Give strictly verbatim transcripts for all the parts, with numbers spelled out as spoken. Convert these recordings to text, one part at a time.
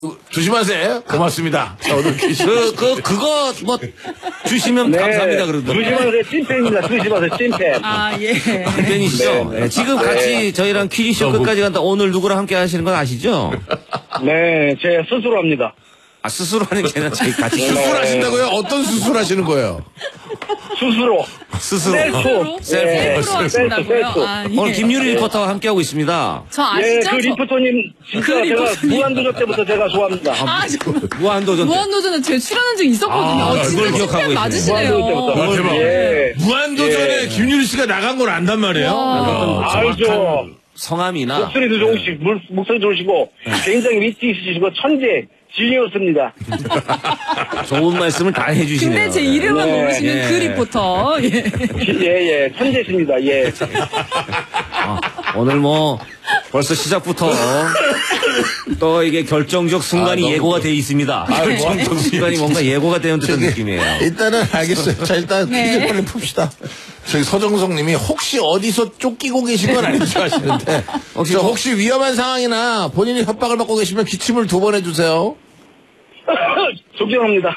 조심하세요. 고맙습니다. 자, 오늘 그, 그, 그거, 뭐, 주시면 네. 감사합니다. 그러더라고요. 조심하세요. 찐팬입니다. 조심하세요. 찐팬. 아, 예. 팬이시죠? 네, 네. 네, 지금 같이 네. 저희랑 퀴즈쇼 너무- 끝까지 간다. 오늘 누구랑 함께 하시는 건 아시죠? 네, 제 스스로 합니다. 아, 스스로 하는 게 아니라 저희 같이 수술하신다고요? 어떤 수술하시는 거예요? 스스로. 스스로. 셀프. 셀프. 예. 셀프로 하신다고요? 셀프. 아, 예. 오늘 김유리 리포터와 함께하고 있습니다. 저 예, 아시죠? 그 저- 리포터님, 진짜 그 제가 리포터님. 무한도전 때부터 제가 좋아합니다. 아, 저 무한도전 때. 무한도전에 제 출연한 적 있었거든요. 아, 어, 그걸 진짜 기억하고 찐팬 맞으시네요. 무한도전 때부터. 아, 대박. 예. 무한도전에 예. 김유리 씨가 나간 걸 안단 말이에요? 와. 알죠. 성함이나. 목소리도 좋으시고, 물- 목소리 좋으시고, 굉장히 위트 있으시고, 천재, 지니어스입니다. 좋은 말씀을 다 해주시네요. 근데 제 이름만 네. 모르시는 예. 그 리포터. 예. 예, 예, 천재십니다. 예. 아, 오늘 뭐, 벌써 시작부터 또 이게 결정적 순간이 아, 너무 예고가 그- 돼 있습니다. 아, 결정적 순간이 뭔가 예고가 되는 듯한 저기, 느낌이에요. 일단은 알겠어요. 자, 일단 네. 퀴즈 빨리 풉시다. 저기 서정석 님이 혹시 어디서 쫓기고 계신 건 아니죠 하시는데. 혹시 저 뭐- 혹시 위험한 상황이나 본인이 협박을 받고 계시면 기침을 두 번 해주세요. 존경합니다.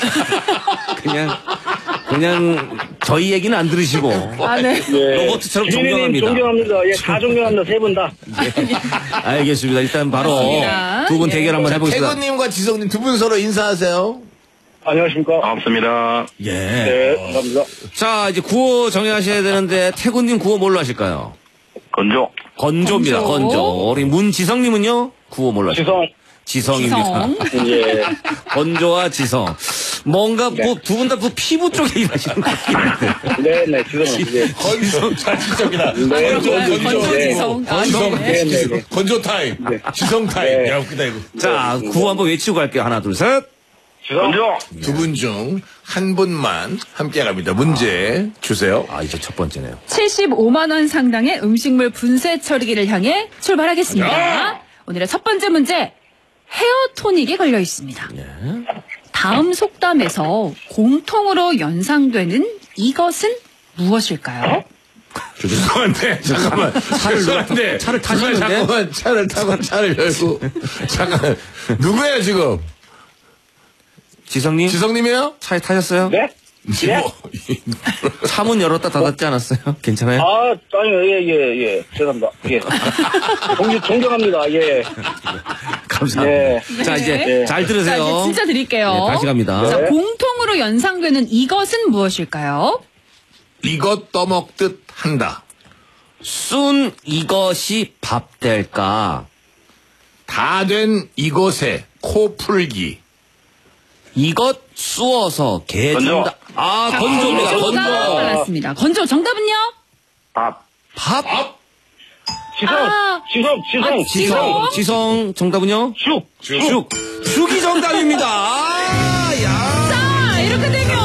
그냥, 그냥 저희 얘기는 안 들으시고. 아, 네. 예. 로봇처럼 지니님 존경합니다. 존경합니다. 예, 다 존경합니다. 세 분 다. 알겠습니다. 일단 바로 맞습니다. 두 분 예. 대결 한번 해보겠습니다. 태근님과 지성님 두 분 서로 인사하세요. 안녕하십니까. 반갑습니다. 예. 네, 감사합니다. 자, 이제 구호 정해하셔야 되는데, 태군님 구호 뭘로 하실까요? 건조. 건조입니다, 건조. 건조. 우리 문지성님은요? 구호 뭘로 하실까요? 지성. 지성입니다. 지성. 예. 건조와 지성. 뭔가 뭐 두 분 다 뭐 피부 쪽에 일하시는 것 같긴 한데. 네, 네, 지성. 네. 건조, 자, 지성이다. 네, 건조, 건조, 건조. 건조, 네. 지성. 아, 건조, 네. 네, 네, 네. 건조 타임. 지성 타임. 네. 야, 웃기다, 이거. 자, 구호 한번 외치고 갈게요. 하나, 둘, 셋. 건조. 두 분 중 한 분만 함께 갑니다. 문제 주세요. 아, 이제 첫 번째네요. 칠십오만 원 상당의 음식물 분쇄 처리기를 향해 출발하겠습니다. 오늘의 첫 번째 문제. 헤어 토닉에 걸려 있습니다. 다음 속담에서 공통으로 연상되는 이것은 무엇일까요? 죄송한데, 잠깐만. 죄송한데. 차를 누가 타시는데? 잠깐만 차를 타고 차를 열고. 잠깐. 누구예요, 지금? 지성님? 지성님이에요? 차에 타셨어요? 네? 예? 뭐, 차문 열었다 닫았지 않았어요? 괜찮아요? 아, 아니요, 예, 예, 예. 죄송합니다. 예. 존경, 존경합니다. 예. 감사합니다. 예. 자, 이제 네. 잘 자, 들으세요. 이제 진짜 드릴게요. 네, 다시 갑니다. 자, 네. 공통으로 연상되는 이것은 무엇일까요? 이것 떠먹듯 한다. 쏜 이것이 밥 될까? 다 된 이것에 코 풀기. 이것 쑤어서 개 건조. 준다. 아, 건조입니다. 정답 건조. 빨랐습니다. 건조 정답은요? 밥. 밥. 지성, 아. 지성, 지성, 아, 지성. 지성 정답은요? 쑥. 죽. 죽이 정답입니다. 아, 야. 자, 이렇게 되면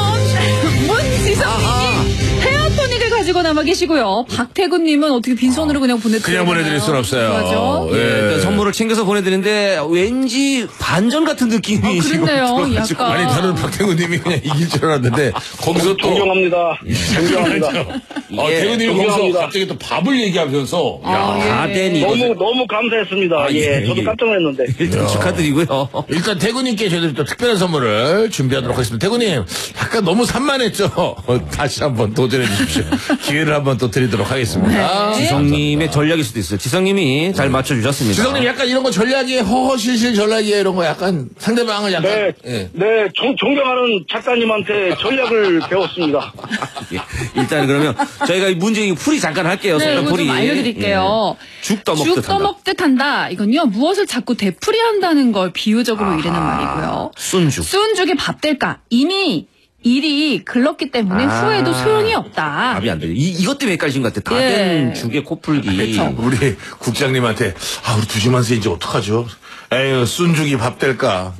문지성님이 헤어토닉을 가지고 남아 계시고요. 박태구님은 어떻게 빈손으로 그냥 보내드려요? 그냥 보내드릴 순 없어요. 맞죠? 예. 예, 일단 선물을 챙겨서 보내드리는데 왠지 반전 같은 느낌이 아, 지금 그렇네요. 들어가지고. 약간. 아니, 다른 박태구님이 그냥 이길 줄 알았는데, 거기서 또. 존경합니다. 존경합니다. 어, 예. 태구님이 거기서 존경합니다. 갑자기 또 밥을 얘기하면서. 야. 아, 예. 다 된 이것. 너무, 너무 감사했습니다. 아, 예, 예, 저도 예. 깜짝 놀랐는데. 일단 축하드리고요. 일단 태구님께 저희들이 또 특별한 선물을 준비하도록 하겠습니다. 태구님, 약간 너무 산만했죠? 어, 다시 한번 도전해 주십시오. 기회를 한번 또 드리도록 하겠습니다. 지성님의 전략일 수도 있어요. 지성님이 잘 맞춰주셨습니다. 지성님 약간 이런 거 전략이에요? 허허실실 전략이에요? 이런 거 약간 상대방을 약간. 네, 예. 네, 존, 존경하는 작가님한테 전략을 배웠습니다. 예. 일단 그러면 저희가 이 문제 풀이 잠깐 할게요. 네, 이거 풀이. 좀 알려드릴게요. 예. 죽 떠먹듯 죽 떠먹듯 한다. 이건요, 무엇을 자꾸 되풀이한다는 걸 비유적으로 이르는 말이고요. 쏜죽. 쏜 죽이 밥 될까? 이미 일이 글렀기 때문에 아. 후회도 소용이 없다. 답이 안 돼요. 이, 이것 때문에 헷갈리신 것 같아요. 다 예. 된 죽의 코풀기. 우리 국장님한테, 아, 우리 두시만세 이제 어떡하죠? 에휴, 순죽이 밥 될까?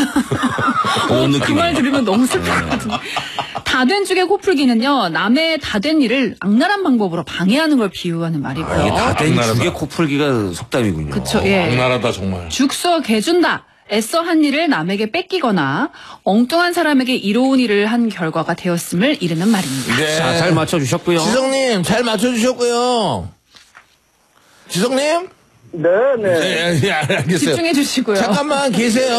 그런 그 느낌. 말 들으면 너무 슬프거든요. 다 된 죽의 코풀기는요, 남의 다 된 일을 악랄한 방법으로 방해하는 걸 비유하는 말이고요. 이게 다 된 악랄하다. 죽의 코풀기가 속담이군요. 그쵸, 예. 악랄하다, 정말. 죽서 개준다. 애써 한 일을 남에게 뺏기거나 엉뚱한 사람에게 이로운 일을 한 결과가 되었음을 이르는 말입니다. 네. 자, 잘 맞춰주셨고요. 지성님, 잘 맞춰주셨고요. 지성님? 네, 네. 예, 예, 알겠어요. 집중해 주시고요. 잠깐만 계세요.